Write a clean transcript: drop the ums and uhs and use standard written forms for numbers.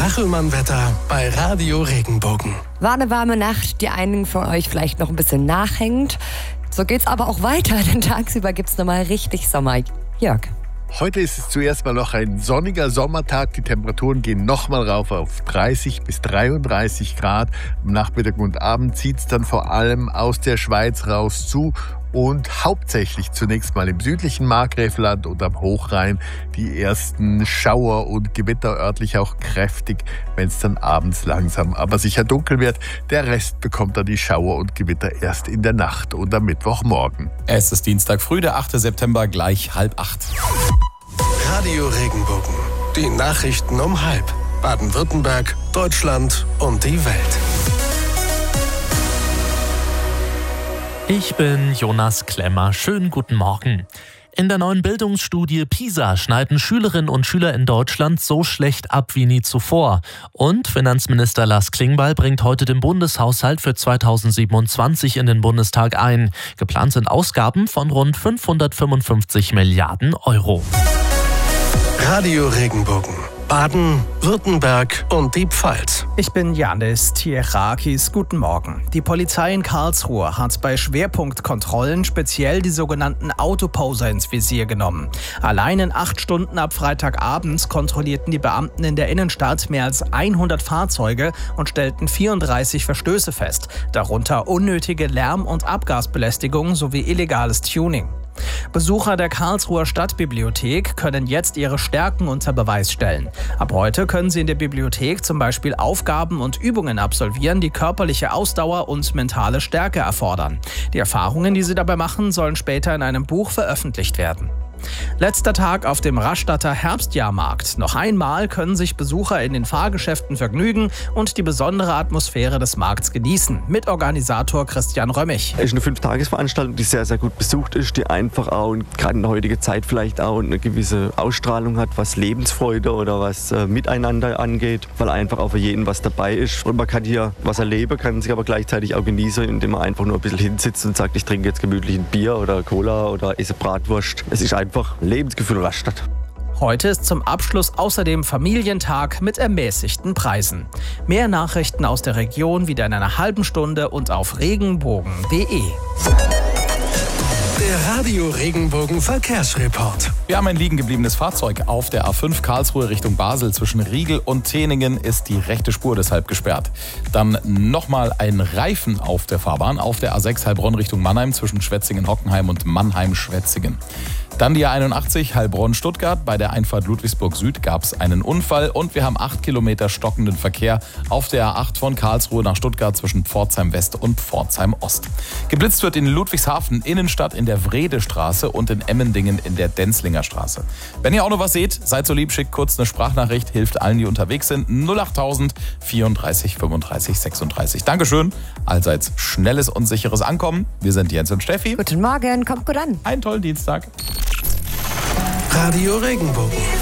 Kachelmann-Wetter bei Radio Regenbogen. War eine warme Nacht, die einigen von euch vielleicht noch ein bisschen nachhängt. So geht's aber auch weiter, denn tagsüber gibt's nochmal richtig Sommer. Jörg. Heute ist es zuerst mal noch ein sonniger Sommertag. Die Temperaturen gehen nochmal rauf auf 30 bis 33 Grad. Am Nachmittag und Abend zieht es dann vor allem aus der Schweiz raus zu. Und hauptsächlich zunächst mal im südlichen Markgräflerland und am Hochrhein die ersten Schauer und Gewitter, örtlich auch kräftig, wenn es dann abends langsam aber sicher dunkel wird. Der Rest bekommt dann die Schauer und Gewitter erst in der Nacht und am Mittwochmorgen. Es ist Dienstag früh, der 8. September, gleich 7:30. Radio Regenbogen. Die Nachrichten um 7:30. Baden-Württemberg, Deutschland und die Welt. Ich bin Jonas Klemmer. Schönen guten Morgen. In der neuen Bildungsstudie PISA schneiden Schülerinnen und Schüler in Deutschland so schlecht ab wie nie zuvor. Und Finanzminister Lars Klingbeil bringt heute den Bundeshaushalt für 2027 in den Bundestag ein. Geplant sind Ausgaben von rund 555 Milliarden Euro. Radio Regenbogen. Baden, Württemberg und die Pfalz. Ich bin Janis Tierakis. Guten Morgen. Die Polizei in Karlsruhe hat bei Schwerpunktkontrollen speziell die sogenannten Autoposer ins Visier genommen. Allein in 8 Stunden ab Freitagabends kontrollierten die Beamten in der Innenstadt mehr als 100 Fahrzeuge und stellten 34 Verstöße fest, darunter unnötige Lärm- und Abgasbelästigung sowie illegales Tuning. Besucher der Karlsruher Stadtbibliothek können jetzt ihre Stärken unter Beweis stellen. Ab heute können sie in der Bibliothek zum Beispiel Aufgaben und Übungen absolvieren, die körperliche Ausdauer und mentale Stärke erfordern. Die Erfahrungen, die sie dabei machen, sollen später in einem Buch veröffentlicht werden. Letzter Tag auf dem Rastatter Herbstjahrmarkt. Noch einmal können sich Besucher in den Fahrgeschäften vergnügen und die besondere Atmosphäre des Markts genießen. Mitorganisator Christian Römmig. Es ist eine 5-Tages-Veranstaltung, die sehr, sehr gut besucht ist, die einfach auch und gerade in der heutigen Zeit vielleicht auch eine gewisse Ausstrahlung hat, was Lebensfreude oder was Miteinander angeht, weil einfach auch für jeden was dabei ist. Und man kann hier was erleben, kann sich aber gleichzeitig auch genießen, indem man einfach nur ein bisschen hinsitzt und sagt, ich trinke jetzt gemütlich ein Bier oder Cola oder esse Bratwurst. Es ist einfach Lebensgefühl Rastatt. Heute ist zum Abschluss außerdem Familientag mit ermäßigten Preisen. Mehr Nachrichten aus der Region wieder in einer halben Stunde und auf regenbogen.de. Der Radio Regenbogen Verkehrsreport. Wir haben ein liegen gebliebenes Fahrzeug. Auf der A5 Karlsruhe Richtung Basel zwischen Riegel und Teningen ist die rechte Spur deshalb gesperrt. Dann nochmal ein Reifen auf der Fahrbahn auf der A6 Heilbronn Richtung Mannheim zwischen Schwetzingen-Hockenheim und Mannheim-Schwetzingen. Dann die A81 Heilbronn-Stuttgart. Bei der Einfahrt Ludwigsburg Süd gab es einen Unfall und wir haben 8 Kilometer stockenden Verkehr auf der A8 von Karlsruhe nach Stuttgart zwischen Pforzheim West und Pforzheim Ost. Geblitzt wird in Ludwigshafen Innenstadt in der Wredestraße und in Emmendingen in der Denzlinger Straße. Wenn ihr auch noch was seht, seid so lieb, schickt kurz eine Sprachnachricht, hilft allen, die unterwegs sind. 08000 34 35 36. Dankeschön. Allseits schnelles und sicheres Ankommen. Wir sind Jens und Steffi. Guten Morgen, kommt gut an. Einen tollen Dienstag. Radio Regenbogen.